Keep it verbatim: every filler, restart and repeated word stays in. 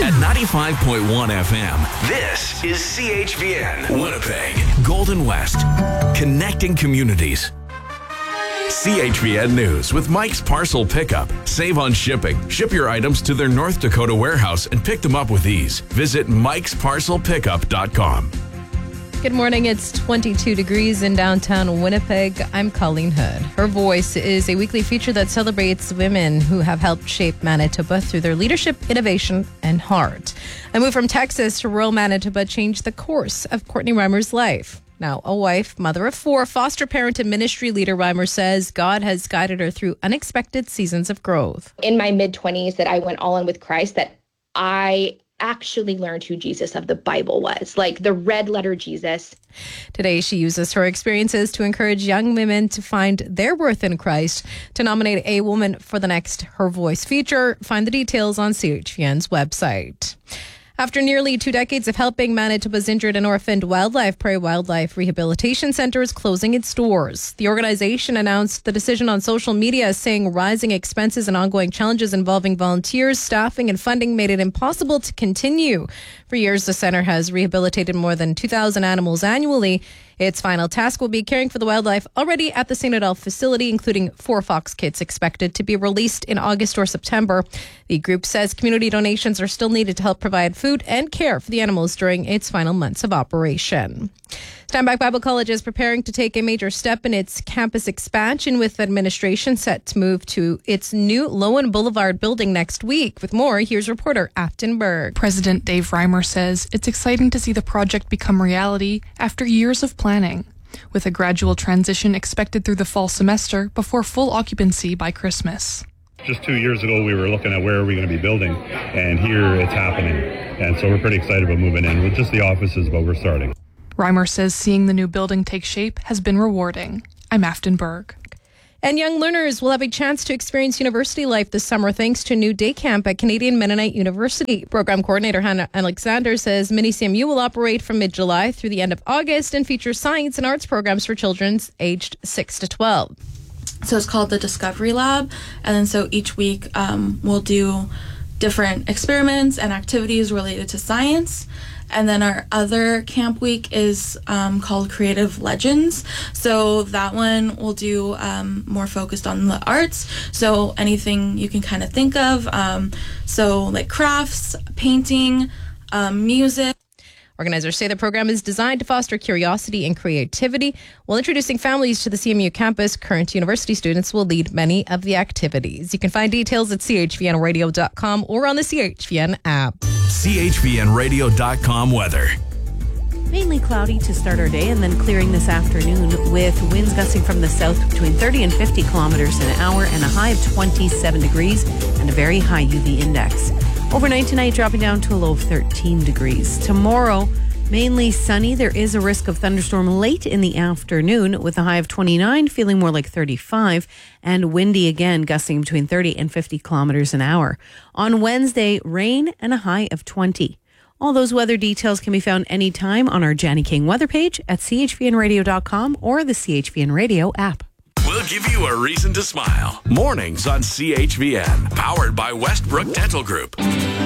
At ninety-five point one F M, this is C H V N, Winnipeg, Golden West, connecting communities. C H V N News with Mike's Parcel Pickup. Save on shipping. Ship your items to their North Dakota warehouse and pick them up with ease. Visit mikes parcel pickup dot com. Good morning. It's twenty-two degrees in downtown Winnipeg. I'm Colleen Hood. Her Voice is a weekly feature that celebrates women who have helped shape Manitoba through their leadership, innovation, and heart. A move from Texas to rural Manitoba changed the course of Courtney Reimer's life. Now, a wife, mother of four, foster parent and ministry leader, Reimer says God has guided her through unexpected seasons of growth. In my mid-twenties that I went all in with Christ, that I actually learned who Jesus of the Bible was, like the red letter Jesus. Today, she uses her experiences to encourage young women to find their worth in Christ. To nominate a woman for the next Her Voice feature, find the details on C H V N's website. After nearly two decades of helping Manitoba's injured and orphaned wildlife, Prairie Wildlife Rehabilitation Centre is closing its doors. The organization announced the decision on social media, saying rising expenses and ongoing challenges involving volunteers, staffing, and funding made it impossible to continue. For years, the centre has rehabilitated more than two thousand animals annually. Its final task will be caring for the wildlife already at the Saint Adolphe facility, including four fox kits expected to be released in August or September. The group says community donations are still needed to help provide food and care for the animals during its final months of operation. Steinbach Bible College is preparing to take a major step in its campus expansion, with administration set to move to its new Lowen Boulevard building next week. With more, here's reporter Afton Berg. President Dave Reimer says it's exciting to see the project become reality after years of planning, with a gradual transition expected through the fall semester before full occupancy by Christmas. Just two years ago, we were looking at where are we going to be building, and here it's happening. And so we're pretty excited about moving in with just the offices, but we're starting. Reimer says seeing the new building take shape has been rewarding. I'm Afton Berg. And young learners will have a chance to experience university life this summer thanks to a new day camp at Canadian Mennonite University. Program coordinator Hannah Alexander says Mini C M U will operate from mid-July through the end of August and feature science and arts programs for children aged six to twelve. So it's called the Discovery Lab. And then so each week um, we'll do different experiments and activities related to science. And then our other camp week is um, called Creative Legends. So that one will do um, more focused on the arts. So anything you can kind of think of. Um, so like crafts, painting, um, music. Organizers say the program is designed to foster curiosity and creativity. While introducing families to the C M U campus, current university students will lead many of the activities. You can find details at c h v n radio dot com or on the C H V N app. c h v n radio dot com weather. Mainly cloudy to start our day and then clearing this afternoon with winds gusting from the south between thirty and fifty kilometers an hour and a high of twenty-seven degrees and a very high U V index. Overnight tonight, dropping down to a low of thirteen degrees. Tomorrow, mainly sunny. There is a risk of thunderstorm late in the afternoon with a high of twenty-nine, feeling more like thirty-five, and windy again, gusting between thirty and fifty kilometers an hour. On Wednesday, rain and a high of twenty. All those weather details can be found anytime on our Janny King weather page at c h v n radio dot com or the C H V N Radio app. We'll give you a reason to smile. Mornings on C H V N, powered by Westbrook Dental Group.